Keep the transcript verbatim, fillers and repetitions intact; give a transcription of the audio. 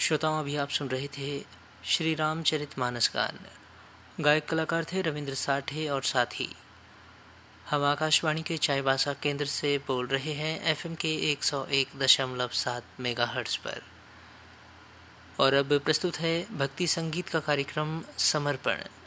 श्रोताओं, अभी आप सुन रहे थे श्री रामचरितमानस गान। गायक कलाकार थे रविंद्र साठे और साथी। हम आकाशवाणी के चाईबासा केंद्र से बोल रहे हैं एफएम के एक सौ एक दशमलव सात मेगाहर्ट्ज पर। और अब प्रस्तुत है भक्ति संगीत का कार्यक्रम समर्पण।